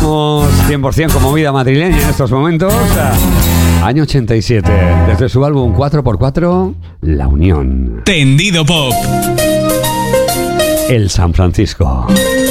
Estamos 100% como vida madrileña en estos momentos. Año 87, desde su álbum 4x4, La Unión. Tendido Pop. El San Francisco.